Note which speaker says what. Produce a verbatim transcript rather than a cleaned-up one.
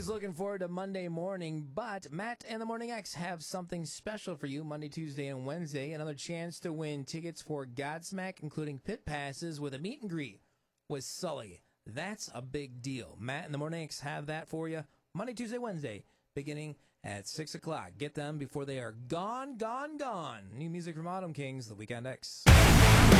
Speaker 1: Everybody's looking forward to Monday morning, but Matt and the Morning X have something special for you Monday, Tuesday, and Wednesday. Another chance to win tickets for Godsmack, including pit passes with a meet and greet with Sully. That's a big deal. Matt and the Morning X have that for you Monday, Tuesday, Wednesday, beginning at six o'clock. Get them before they are gone, gone, gone. New music from Autumn Kings, The Weekend X.